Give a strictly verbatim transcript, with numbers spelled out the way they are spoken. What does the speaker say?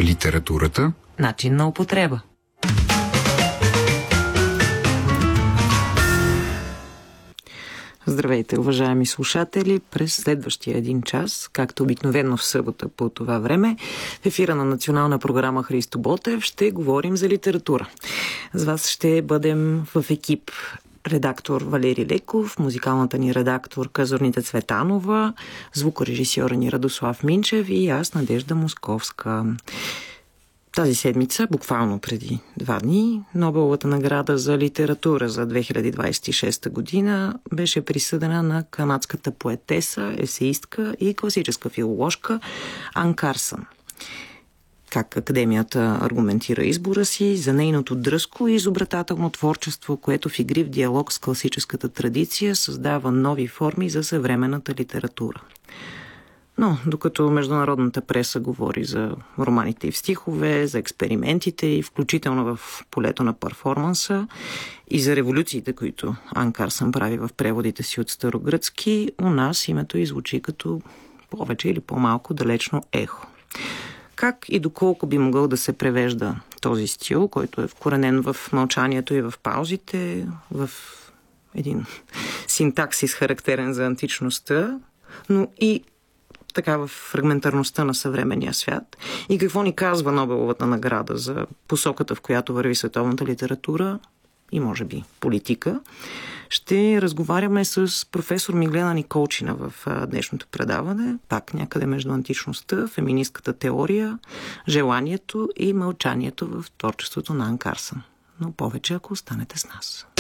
Литературата – начин на употреба. Здравейте, уважаеми слушатели! През следващия един час, както обикновено в събота по това време, в ефира на национална програма Христо Ботев ще говорим за литература. С вас ще бъдем в екип редактор Валери Леков, музикалната ни редакторка Зорница Цветанова, звукорежисьора ни Радослав Минчев и аз, Надежда Московска. Тази седмица, буквално преди два дни, Нобеловата награда за литература за две хиляди двадесет и шеста година беше присъдена на канадската поетеса, есеистка и класическа филоложка Ан Карсън. Как Академията аргументира избора си за нейното дръзко и изобретателно творчество, което в игрив диалог с класическата традиция създава нови форми за съвременната литература. Но, докато международната преса говори за романите и в стихове, за експериментите и включително в полето на перформанса и за революциите, които Ан Карсън прави в преводите си от старогръцки, у нас името й звучи като повече или по-малко далечно ехо. Как и доколко би могъл да се превежда този стил, който е вкоренен в мълчанието и в паузите, в един синтаксис характерен за античността, но и така в фрагментарността на съвременния свят. И какво ни казва Нобеловата награда за посоката, в която върви световната литература и може би политика, ще разговаряме с професор Миглена Николчина в днешното предаване, пак някъде между античността, феминистката теория, желанието и мълчанието в творчеството на Ан Карсън. Но повече, ако останете с нас.